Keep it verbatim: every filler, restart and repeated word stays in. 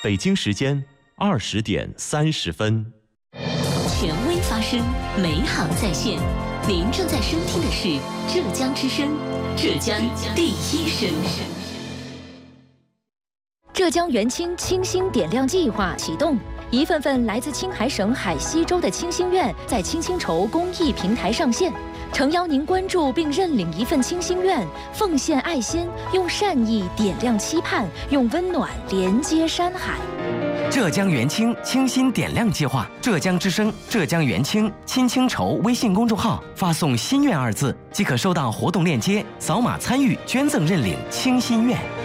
北京时间二十点三十分。 权威发声，美好在线。您正在收听的是浙江之声，浙江第一声。 浙江元清清新点亮计划启动，一份份来自青海省海西州的清心愿在青青筹公益平台上线，诚邀您关注并认领一份清心愿，奉献爱心，用善意点亮期盼，用温暖连接山海。 浙江元清清新点亮计划，浙江之声、浙江元清青青筹微信公众号发送“心愿”二字，即可收到活动链接，扫码参与捐赠认领清心愿。